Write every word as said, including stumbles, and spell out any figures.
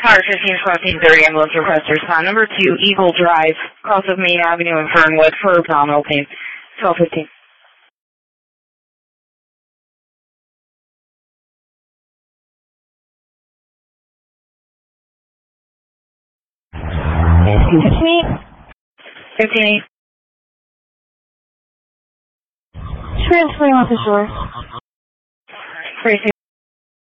Car fifteen fourteen thirty, ambulance request respond. Number two, Eagle Drive, cross of Main Avenue in Fernwood for abdominal pain. twelve fifteen. fifteen. fifteen. Transferring officer. Precinct